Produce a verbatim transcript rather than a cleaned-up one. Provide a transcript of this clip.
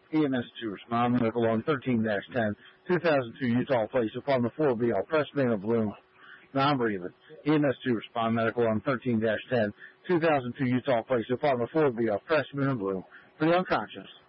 E M S to respond. Medical on thirteen dash ten, two thousand two Utah Place upon the floor B L. Press main of balloon. Non-breathing. E M S to respond. Medical on thirteen dash ten, two thousand two Utah Place upon the floor B L. Press main of balloon. For the unconscious.